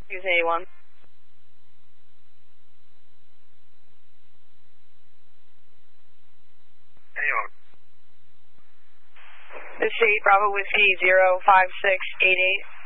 Use 81. This is 8 Bravo Whiskey 05688.